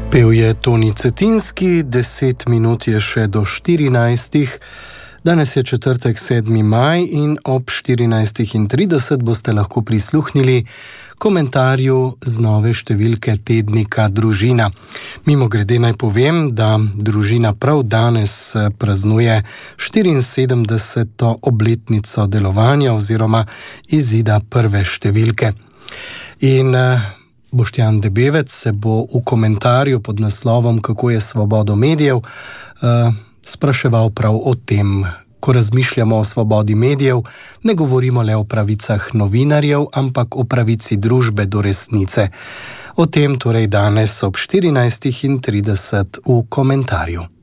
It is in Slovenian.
Pel je Toni Cetinski, 10 minut je še do 14. Danes je četrtek 7. maj in ob 14.30 boste lahko prisluhnili komentarju z nove številke tednika Družina. Mimogrede naj povem, da Družina prav danes praznuje 74. obletnico delovanja oziroma izida prve številke. In Boštjan Debevec se bo v komentarju pod naslovom Kako je svobodo medijev spraševal prav o tem. Ko razmišljamo o svobodi medijev, ne govorimo le o pravicah novinarjev, ampak o pravici družbe do resnice. O tem torej danes ob 14.30 v komentarju.